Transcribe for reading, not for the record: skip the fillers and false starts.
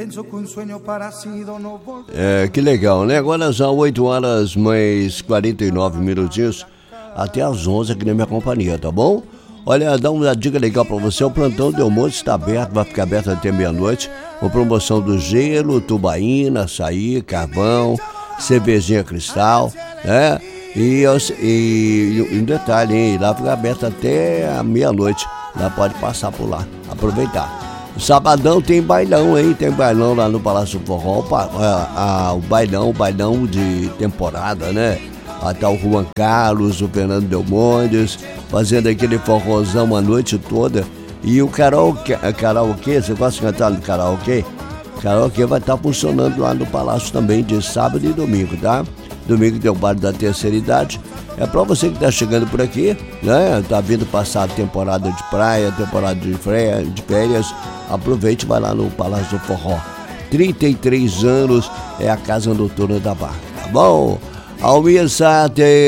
Que legal, né? Agora são 8 horas mais 49 minutinhos, até às 11 aqui na minha companhia, tá bom? Olha, dá uma dica legal pra você, o Plantão Del Monte está aberto, vai ficar aberto até meia-noite, com promoção do gelo, tubaína, açaí, carvão, cervejinha Cristal, né? E um detalhe, hein? Lá fica aberto até a meia-noite, lá pode passar por lá, aproveitar. Sabadão tem bailão, hein? Tem bailão lá no Palácio do Forró, o bailão de temporada, né? Até o Juan Carlos, o Fernando Del Monte, fazendo aquele forrozão a noite toda. E o karaokê, você gosta de cantar no karaokê? Karaokê vai estar funcionando lá no Palácio também, de sábado e domingo, tá? Domingo tem o bar da terceira idade. É pra você que tá chegando por aqui, né? Tá vindo passar a temporada de praia, temporada de férias. Aproveite e vai lá no Palácio do Forró. 33 anos é a Casa Noturna da Barra, tá bom? Almir Sater.